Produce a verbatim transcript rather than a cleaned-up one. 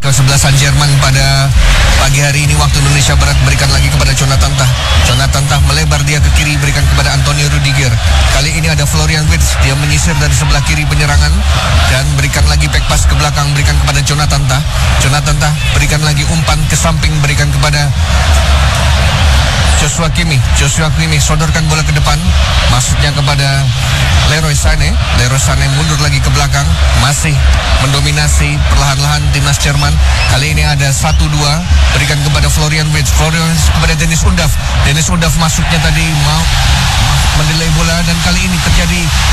kesebelasan Jerman pada pagi hari ini waktu Indonesia Barat, berikan lagi kepada Jonathan Tah. Jonathan Tah melebar dia ke kiri, berikan kepada Antonio Rudiger. Kali ini ada Florian Wirtz, dia menyisir dari sebelah kiri penyerangan dan berikan lagi back pass ke belakang, berikan kepada Jonathan Tah. Jonathan Tah berikan lagi umpan ke samping, berikan kepada Joshua Kimmich. Joshua Kimmich sodorkan bola ke depan, maksudnya kepada Leroy Sané. Leroy Sané mundur lagi ke belakang, masih mendominasi perlahan-lahan timnas Jerman. Kali ini ada satu dua, berikan kepada Florian Wirtz. Florian Wirtz kepada Dennis Undav. Dennis Undav masuknya tadi mau mendelay bola dan kali ini terjadi